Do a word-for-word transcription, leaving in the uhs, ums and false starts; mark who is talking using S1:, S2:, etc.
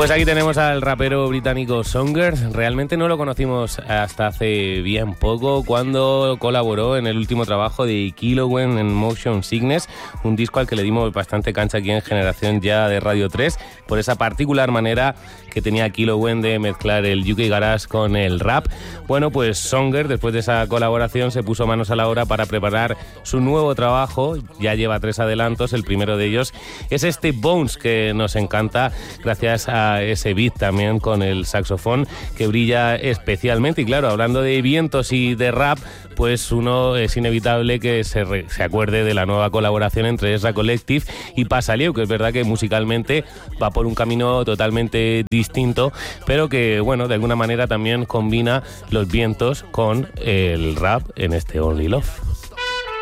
S1: Pues aquí tenemos al rapero británico Songer. Realmente no lo conocimos hasta hace bien poco, cuando colaboró en el último trabajo de Killowen en Motion Sickness, un disco al que le dimos bastante cancha aquí en Generación Ya de Radio tres, por esa particular manera que tenía Killowen de mezclar el U K Garage con el rap. Bueno, pues Songer, después de esa colaboración, se puso manos a la obra para preparar su nuevo trabajo. Ya lleva tres adelantos, el primero de ellos es este Bones, que nos encanta gracias a ese beat también con el saxofón que brilla especialmente. Y claro, hablando de vientos y de rap, pues uno es inevitable que se, re, se acuerde de la nueva colaboración entre Ezra Collective y Pasalieu, que es verdad que musicalmente va por un camino totalmente distinto, pero que, bueno, de alguna manera también combina los vientos con el rap en este Only Love.